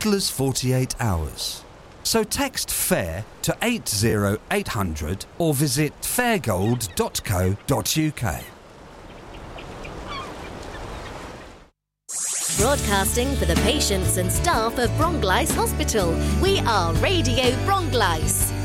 little as 48 hours. So text FAIR to 80800 or visit fairgold.co.uk. Broadcasting for the patients and staff of Bronglice Hospital. We are Radio Bronglice.